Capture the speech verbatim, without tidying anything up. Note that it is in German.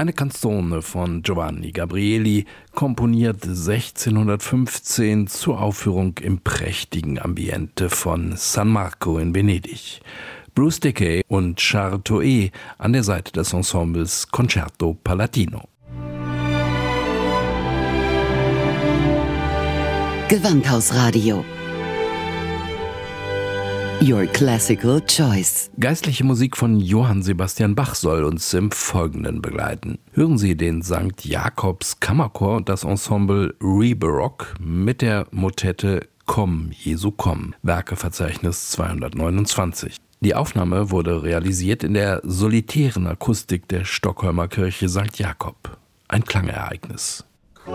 Eine Canzone von Giovanni Gabrieli, komponiert sechzehnhundertfünfzehn zur Aufführung im prächtigen Ambiente von San Marco in Venedig. Bruce Dickey und Charles Toet an der Seite des Ensembles Concerto Palatino. Gewandhausradio. Your Classical Choice. Geistliche Musik von Johann Sebastian Bach soll uns im Folgenden begleiten. Hören Sie den Sankt Jakobs Kammerchor und das Ensemble Re-Baroque mit der Motette Komm, Jesu, komm, Werkeverzeichnis zweihundertneunundzwanzig. Die Aufnahme wurde realisiert in der solitären Akustik der Stockholmer Kirche Sankt Jakob. Ein Klangereignis.